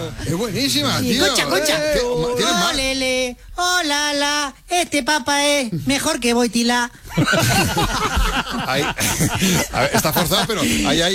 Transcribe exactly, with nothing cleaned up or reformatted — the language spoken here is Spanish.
Es buenísima, Sí, tío. Concha, Concha. Eh, ¿tienes más? Olele, hola, la, este papa es mejor que Boitila. Ahí- a ver, está forzado, pero ahí hay